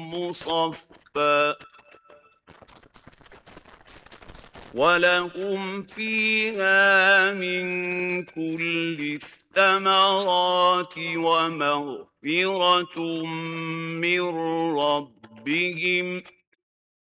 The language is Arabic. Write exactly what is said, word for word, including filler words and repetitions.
مصفى ولهم فيها من كل الثمرات ومغفرة من ربهم